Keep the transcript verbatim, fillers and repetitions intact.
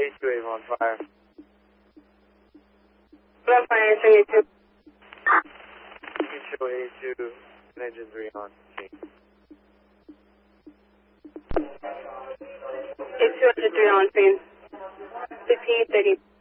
A two A on fire. On fire, answering A two. You can show A two and engine three on scene. A two, engine three on scene. fifteen thirty.